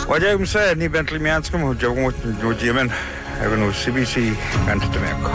Wajah saya ni Bentley Mians kamu jauh Jemen, even CBC kan tu mereka.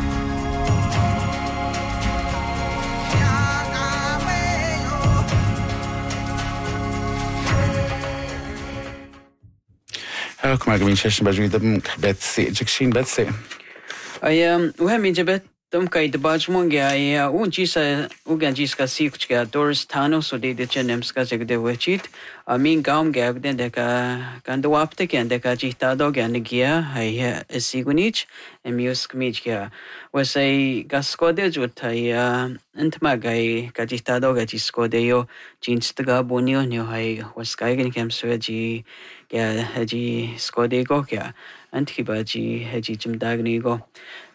Hallo, kom ik session bij jullie Betsy, Jackson Betsy. We hebben je Tomkai de Bajmonga, Ujisa, Uganjiska Sikka, Doris Tano, so they the Chenemska de Wechit, a mean gum gag, then the Kandoaptic and the Kajita dog and the gear, I hear a Sigunich, and Musk Mijka. Was a Gascodage with a Antmagai, Kajita dog at Iscodeo, Jeans the Gabonio, New High, was Skygan Camsuaji, Haji Scodegokia. Antibaji Haji Jim Dagnigo.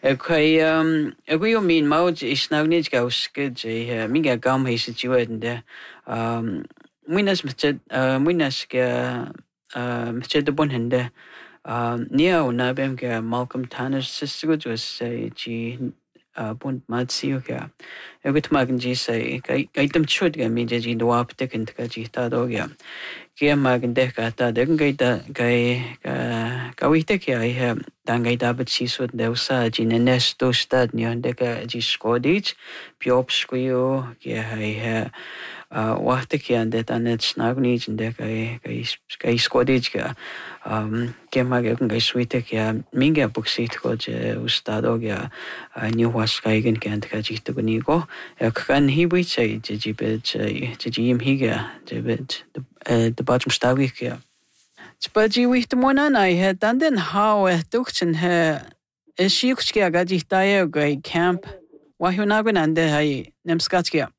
You mean Mouj is now Nijgaus good, Miga Gum he situated there. Minas Mr. The Bonhende. Neo Nabemga Malcolm Tanner's sister was a G. Bund Matsioga. A good Magan say, guide them should get me in the wap taken to Kajita Dogia. Kia Magan Deca, then guide the guy Gawiteki, I have Dangai Dabbit Siswood, Delsaj in a nest to stud near Deca Giscodich, Piopsquio, I have Wahteki and that and it's Nagnich and Deca Squadich. Kemagan Guy Sweetek, Minga Bookseat Coach Ustadogia, I knew what Skygan can't catch it to Benigo. Can he would say, Jibet, Jim Higa, the bottom Stavikia. Spaji with the one I had done then how a duction her a Shikska Gajitaya Guy camp. Why you not going under I Nemskatskia?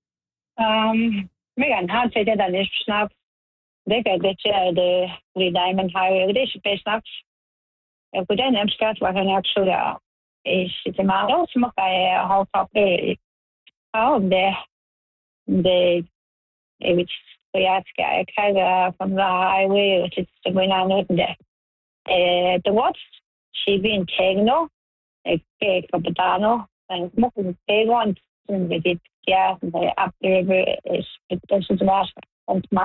Megan had said that this snap. They got the Diamond Highway. This is best up. If we then Scott was an actual is the model, smoke by a whole top how the which we ask I from the highway, which is the going on there. The watch she been Tegno, a cake of Badano, and smoking pay one with it, yeah, the up the river is this is last on my.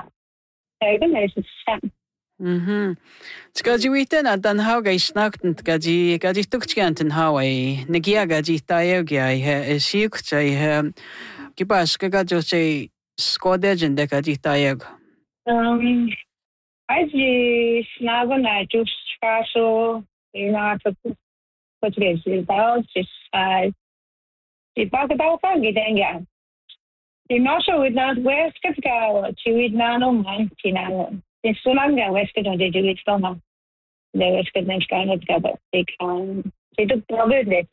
Skaji witen at dan how gay snacked and gaji tukchant and how I Nagia gaji tayogia he shikch Kibaska gajo say Scodage and the gaji tayog. I see snagon I just castle what is about this the Bakadaka getting. The Marshall would not west of Gow, Chiwidnano, Mantinano. It's so long that Western they do it from them. The Western and kind of gather. They took probably that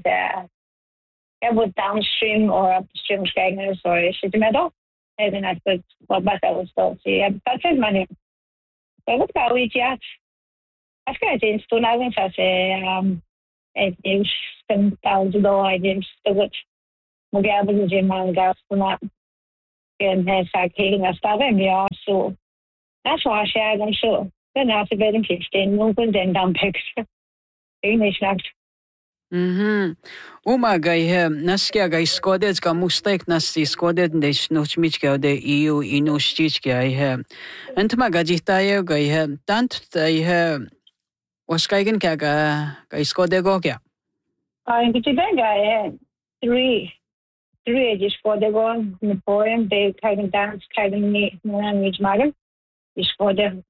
it was downstream or upstream stagners or a shit metal. And then I put what but I was told. See, that's his money. So look how we chat. I got in Stonagan as a $10,000 I didn't do it. Mugabe Jim and Gaston and has like taking a stab at me also. That's why I shared them so. Then after bedding 15, moving then down picture. English not. Umaga Naskia guy Scoded got mistake Nasti Scoded and they snochmichka the EU Inushchika I have. And Magajitayo guy have Tant they have was Kagan Kaga guy Scodegogia. I guy three ages for the one in the poem, they kind of dance, kind of me, and which madam is for them.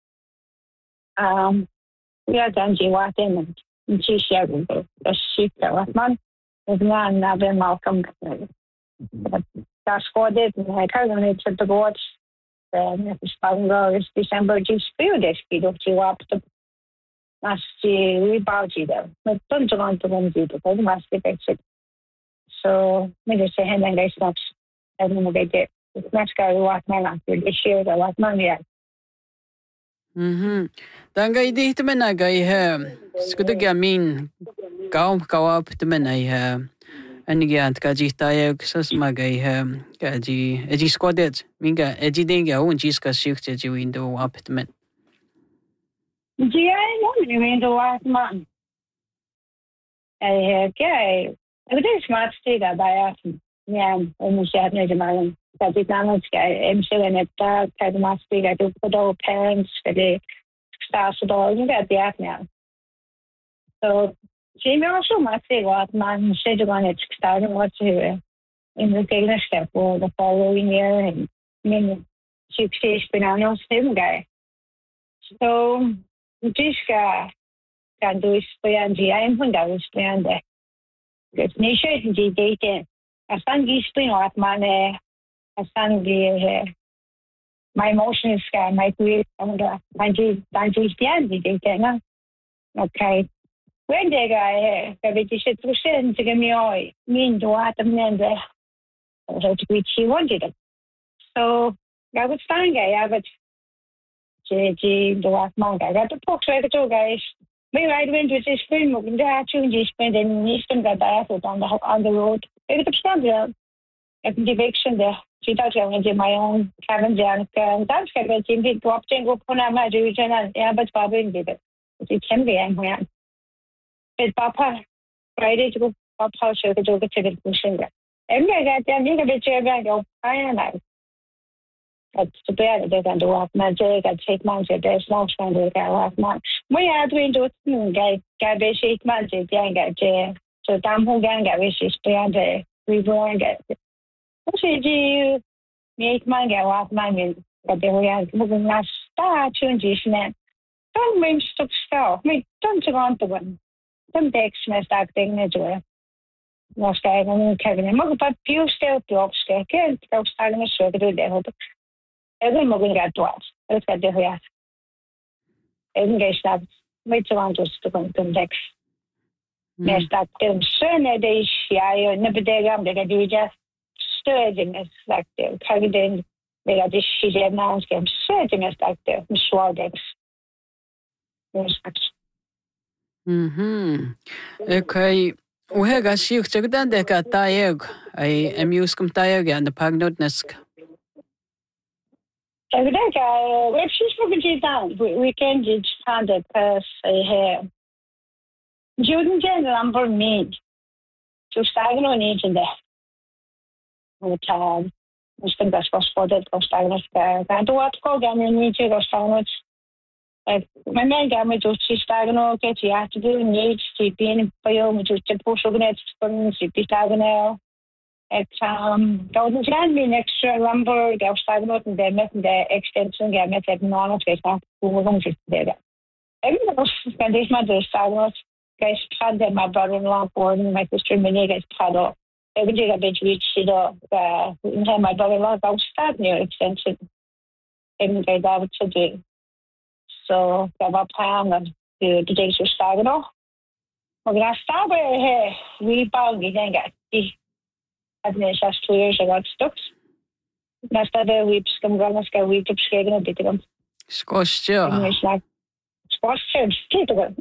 We are done, Jiwatin, and she shared the sheep that was man, with one another Malcolm. That's for it, and I told them it's at the watch. Then it's is December, just few days, speed of Jiwap. That's the rebound, though. But don't want to run to must be fixed. So maybe say hand and guys snaps and then they get the next guy who walked my last year this year the last month yet. Tanga di temen guy skuduga min kaum kawap temen I anigiant kaji tayo sas magay kaji eji squadet minga eji denga un jiska shikte ji window up temen. Ji I know window last month. Okay. It is smart state by us. Yeah, almost had no demand. dat dit namens MCN het kademastiga do podo parents det starts då ungefär det now. So Jimmy also must say what man said on it starting what to in the next step for the following year and many success banana same guy. So this guy kan du spelen die ein von da spelen der. Das nicht die date. Asan die spelen hat man asan die my emotions guy my create and dan die date na. Okay. When they guy det är 1% till mig min då att men det så att vi wanted it. So jag vill stanna jag vet då att man got the box right to guys. We ride went with this film och det har ju spent en nästan där on the road. Det är uppstånd en direction där. Så där jag med my own cabin där kan där ska det inte drop den gå på när man ju sen jag vet vad det är. Det kan bli en här. Det pappa Friday to pappa så det då till det pushen. Jag vet jag vill köra jag nej. Att så där det kan då att man jag kan take man så det snart ska det gå man. Men jag tror inte att jag det shit man det jag det så dam hon ganga vi spelar det vi går det. Och så det mig man går att man vill att det var någon nästa transition. Då men stopp stå. Men don't go on to one. Some days mest acting det. Vad ska jag nu Kevin? Man bara pjusta upp ska jag ställa mig så det. Every morning got twice. Let's get the hair. Engaged up. Wait till I'm just to come to next. Next up, soon they share, never they got do just sturging as like the Canadian. They got this shit now, game sturging as like the Schwardex. Okay. Uhega siuk chagdan de ka tayeg ay amuse kum tayeg and the pagnotnesk. I think if she's looking to down, we can just find it because I have. Jordan Jen number me to start on each and there. With I think that's what's for that or stagnant. I do what call them in me to stagnant. My man got me to see stagnant, get you have to do needs to be in bio, which is the push of the next one, to be stagnant. Golden Jan min extra lumber gav stagnat and they met the extension gav met at non space not who there. Everyone was spent this month the stagnat guys had them my brother-in-law born and my sister Minnie guys had up. Every day I bet reach it up my brother-in-law go start new extension. Every day that would to do. So gav up ham and the days were stagnant. We're gonna start here we bound again got just 2 years ago stocks. Nästa det vi ska vi typ skega lite grann. Skostja. Skostja lite grann.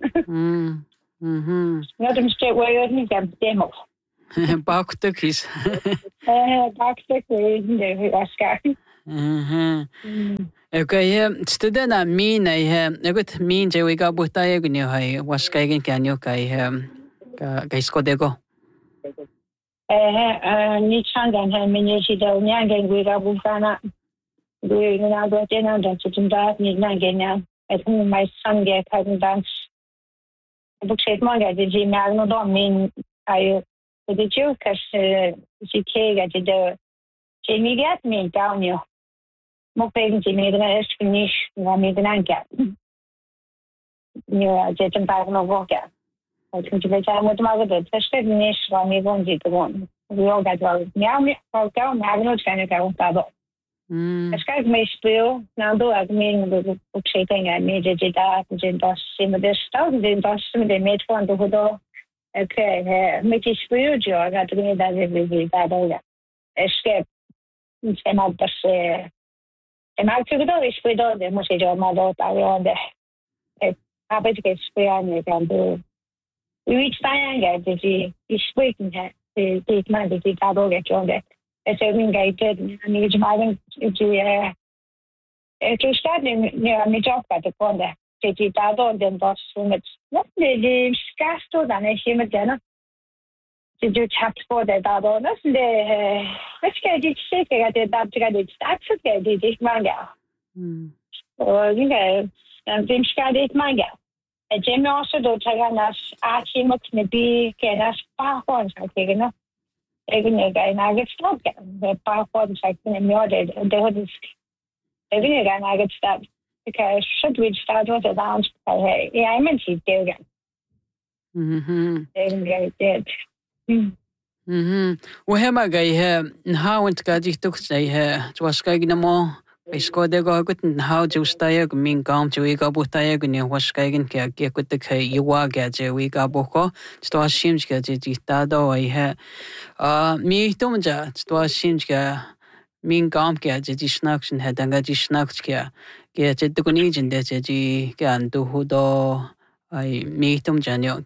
Jag de ska vara ju inte demo. Baktukis. Baktukis det ska. Okay, studena mina jag vet min jag vill gå ta jag nu har vad ska jag kan jag kai skodego. Ni changan han minji do nyangen gura bukana we na do tena da tutunda ni nangenya at my son get had dance book set manga de ji magno do min ayo de ju kas si kega de mi get min down yo mo pegen ji mi da es finish na mi da nanga ni je tenta no voka. I think you better with my good. That's the niche one we won't get one. We all got well. Now we all go and have no chance to go about. It's kind of my spiel. Now do I mean the book shaping and made it that and just some of this stuff. Then just some they made one to do. Okay, make it spiel. I got to be that every that all. Escape. It's not just and I took it all. It's with all the most of my daughter on the. I bet you get spiel and you can do. Vi stannar det i speaking här det man det tar då det jag det är min guide ni ju har to start med jobb att på det det tar då den boss som det ska stå där när jag med den du tapped for det där då. Så det ska jag inte säga att det där det startar det manga. Och det ska det manga. Jag menar också då tar nas artimet med bi kan sparkons aktiviteter. Även jag något stopp. Det sparkons aktiviteter det har det. Även jag något stopp. Because should we start with the dance? Yeah, I meant to do it. وهما جاي نحاول تقاعد تقصي تواسكاي نمو بيسكودة قاعد نحاول جوستايق من قام جوي قابو تايق نيو واسكاين كي كنت كي يواجه جوي قابو كو تواصيمش كي تادو أيه ميتوم جا تواصيمش كي من قام كي جيشناكشن هذا جيشناكش كي تدقني جنده جي كان دوهدو أي ميتوم جانيو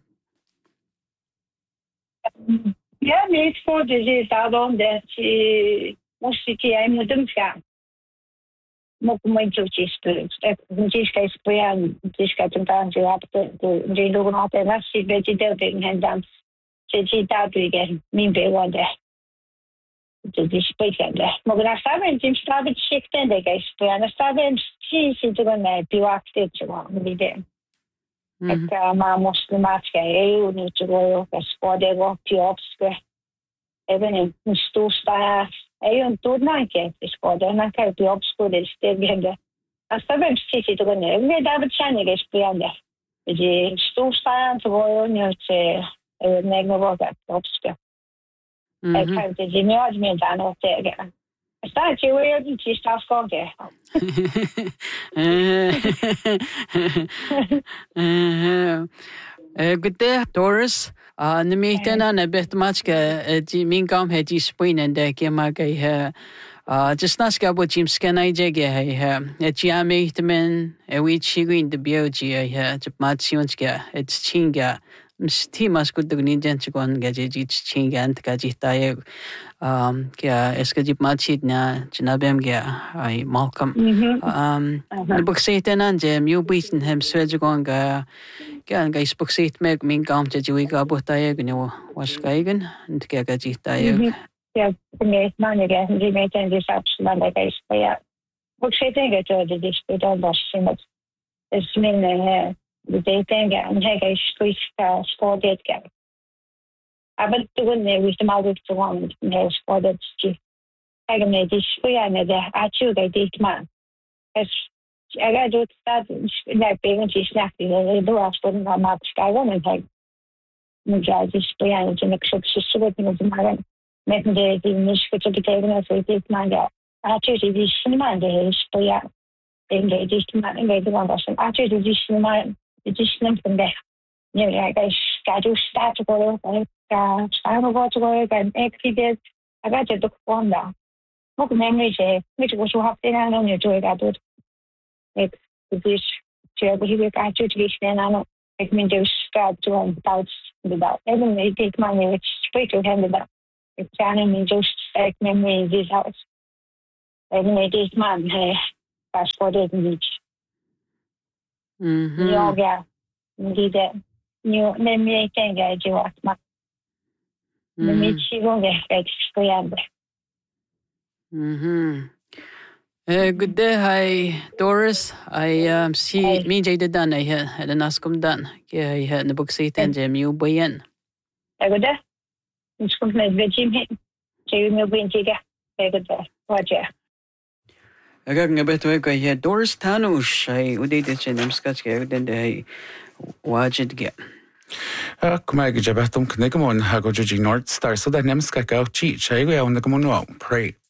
Ja, men for det er daarom dat musik er imod dem skal. Må man ikke spille. Det skal spille, det skal den danse op. Det er nogen af dem, der siger, at det er den her dans. Det er der igen. Min bedre der. Det er spændende. Må man også have en ting, der vil tjekke den, der kan spille. Der er en tid, der kan blive aktivt, med det. Että mä musta matkä ei ole nyt voi spode rocky obske. Even stusta ei on tudnaike spode na kai pi obske det stegende. Asta vem sisi to ne. Ne da bchane ge spiande. Je stusta to voi nyt se negnovoga obske. Ei kai det je ne admin da no tege. Sta che voi di ci sta sconge. Good day, Doris. Nimitena na betmachka min gam he spinen de kemaga he. Just naska bo Jim skanai jege he. Jiame hitamen we chiguin de bioji he. Japmatsionska it's chinga. Stimas good the ninja chikon gaji chinga and gaji tayo. Kaya eskajip machid na jinabem gya ay Malcolm. Nabuksite nanje mubiten hem swedjugon ga kaya ga isbuksite meg min gam jaji ga butayo gno waskaigen and kaya gaji tayo. Ja, me manige rimeten disapsna da ga ispaya. Buksite ga to de dispito basimat. Es min det tänker jag här är skrifta skådet kan. Aber du ne wisst mal det så var med skådet ski. Jag med det skoja med det att ju det man. Es jag har gjort det när pengen till snack det då har stått på mat skaga men jag nu jag det skoja inte med så det med mig. Men det är inte så det kan så det man där. Att ju det snimman det skoja. Det man det var vad som att ju det snimman det är snabbt där. Jag ska ju starta på det. Jag ska gå till det aktivitet. Jag vet inte vad det är. Och memory är mycket vad så har det någon ju tror jag då. Det är det att ju det är jag menar det ska ju en touch det där. Även det take man it straight to hand det. Det kan inte just like memory this house. Även det man fast för det inte. Yoga, det nu memory tänker jag ju att man men det är extremt. Good day, hi Doris. I see me jade dan I had an askum dan. I had the book seat and Jim you boyen. I good day. It's complete with Jim hit. Jim you been tiga. I good day. Roger. Agak nga beto ko ya Doris Tanush ay udite chenem skach ke den de wajid ge. Kumaga jabatum knegamon hago juji North Star so that nemska gauchi chaigo ya on the pray.